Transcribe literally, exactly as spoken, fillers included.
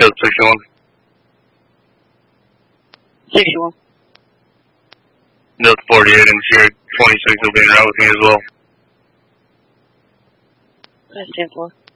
Delta sixty-one. sixty-one. Delta forty-eight and Sierra twenty-six will be en route with me as well. That's ten four.